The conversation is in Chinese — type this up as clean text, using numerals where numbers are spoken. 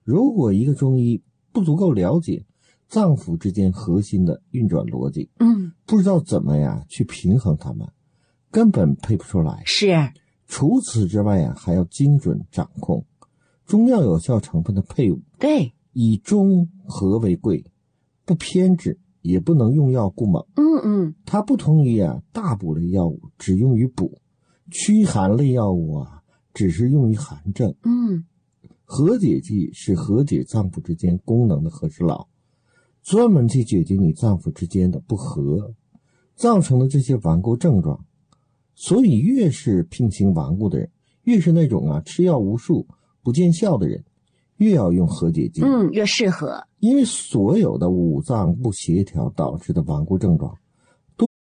如果一个中医不足够了解脏腑之间核心的运转逻辑，不知道怎么去平衡它们，根本配不出来。 是。 除此之外还要精准掌控中药有效成分的配伍。 对， 以中和为贵，不偏执，也不能用药过猛。它不同于大补类药物只用于补，驱寒类药物只是用于寒症。和解剂是和解脏腑之间功能的和事佬，专门去解决你脏腑之间的不和造成的这些顽固症状。所以越是病情顽固的人，越是那种吃药无数不见效的人，越要用和解剂。 越适合。 因为所有的五脏不协调导致的顽固症状